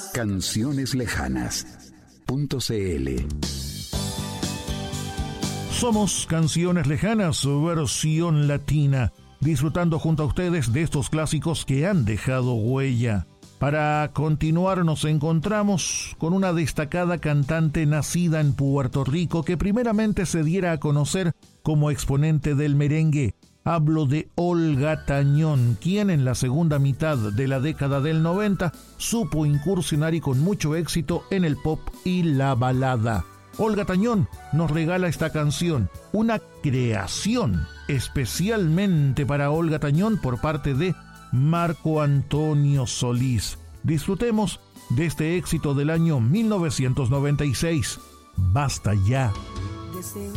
Canciones Lejanas.cl. Somos Canciones Lejanas, versión latina, disfrutando junto a ustedes de estos clásicos que han dejado huella. Para continuar nos encontramos con una destacada cantante nacida en Puerto Rico que primeramente se diera a conocer como exponente del merengue. Hablo de Olga Tañón, quien en la segunda mitad de la década del 90 supo incursionar y con mucho éxito en el pop y la balada. Olga Tañón nos regala esta canción, una creación especialmente para Olga Tañón por parte de Marco Antonio Solís. Disfrutemos de este éxito del año 1996. Basta ya. Desde